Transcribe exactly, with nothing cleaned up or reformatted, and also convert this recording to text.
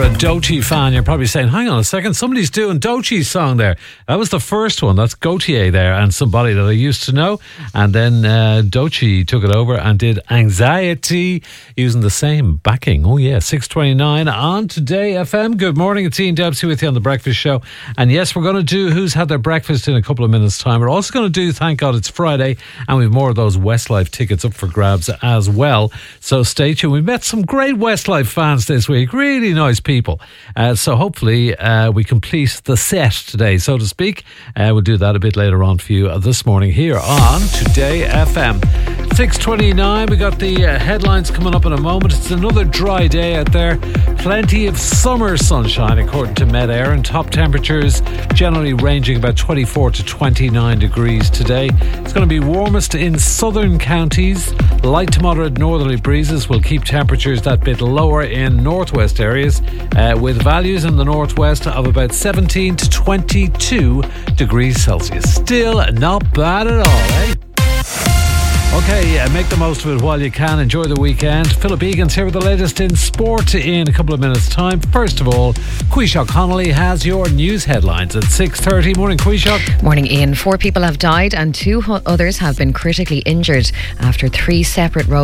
a Doechii fan, you're probably saying, hang on a second, somebody's doing Doechii's song there. That was the first one. That's Gautier there and somebody that I used to know. And then uh, Doechii took it over and did Anxiety using the same backing. Oh yeah, six twenty-nine on Today F M. Good morning, it's Ian Dempsey with you on The Breakfast Show. And yes, we're going to do Who's Had Their Breakfast in a couple of minutes' time. We're also going to do Thank God It's Friday, and we have more of those Westlife tickets up for grabs as well. So stay tuned. We met some great Westlife fans this week. Really nice people. Uh, so hopefully uh, we complete the set today, so to speak. Uh, we'll do that a bit later on for you uh, this morning here on Today F M. six twenty-nine, we got the uh, headlines coming up in a moment. It's another dry day out there. Plenty of summer sunshine according to Met Air, and top temperatures generally ranging about twenty-four to twenty-nine degrees today. It's going to be warmest in southern counties. Light to moderate northerly breezes will keep temperatures that bit lower in northwest areas, uh, with values in the northwest of about seventeen to twenty-two degrees Celsius. Still not bad at all, eh? Okay, uh, make the most of it while you can. Enjoy the weekend. Philip Egan's here with the latest in sport in a couple of minutes' time. First of all, Quishok Connolly has your news headlines at six thirty. Morning, Quishok. Morning, Ian. Four people have died and two others have been critically injured after three separate road